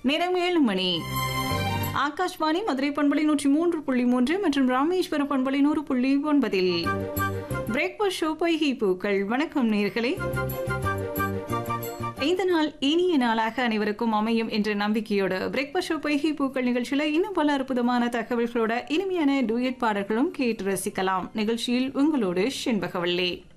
நேரம் 7 மணி. ஆகாஷ்வாணி மதுரை பண்பலை 103.3 மற்றும் ராமேஸ்வரம் பண்பலை 100.9 பிரேக்ஃபாஸ்ட் ஷோ பொய்கை பூக்கள். வணக்கம் நேயர்களே. இந்த நாள் இனிய நாளாக அனைவருக்கும் அமையும் என்ற நம்பிக்கையோடு பிரேக்ஃபாஸ்ட் ஷோ பொய்கை பூக்கள் நிகழ்ச்சியில இன்னும் பல அற்புதமான தகவல்களோட இனிமையான டூயட் பாடல்களும் கேட்டு ரசிக்கலாம். நிகழ்ச்சியில் உங்களோடு செண்பகவல்லி.